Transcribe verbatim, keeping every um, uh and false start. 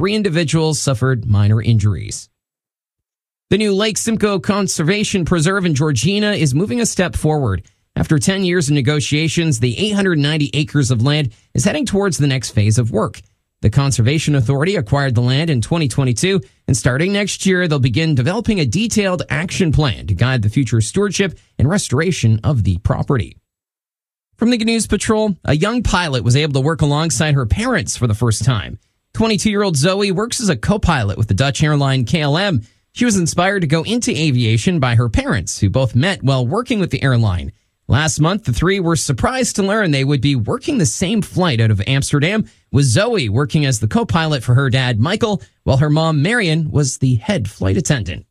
Three individuals suffered minor injuries. The new Lake Simcoe Conservation Preserve in Georgina is moving a step forward. After ten years of negotiations, the eight hundred ninety acres of land is heading towards the next phase of work. The Conservation Authority acquired the land in twenty twenty-two, and starting next year, they'll begin developing a detailed action plan to guide the future stewardship and restoration of the property. From the News Patrol, a young pilot was able to work alongside her parents for the first time. twenty-two-year-old Zoe works as a co-pilot with the Dutch airline K L M. She was inspired to go into aviation by her parents, who both met while working with the airline. Last month, the three were surprised to learn they would be working the same flight out of Amsterdam, with Zoe working as the co-pilot for her dad, Michael, while her mom, Marion, was the head flight attendant.